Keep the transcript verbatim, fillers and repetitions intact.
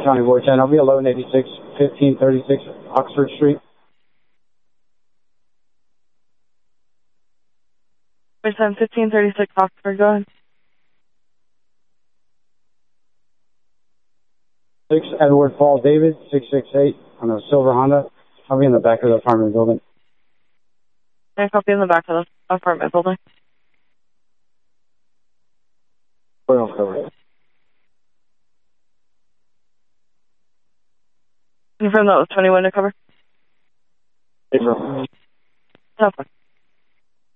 County Ward ten. I'll be eleven eighty-six, fifteen thirty-six Oxford Street. fifteen thirty-six Oxford, go ahead. six Edward Fall David, six six eight on a silver Honda. I'll be in the back of the apartment building. I copy in the back of the apartment building. We're on cover. Confirm that was twenty window cover? April. Okay.